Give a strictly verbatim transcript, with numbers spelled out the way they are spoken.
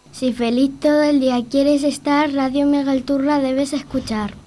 Si feliz todo el día quieres estar, Radio Miguel Turra debes escuchar.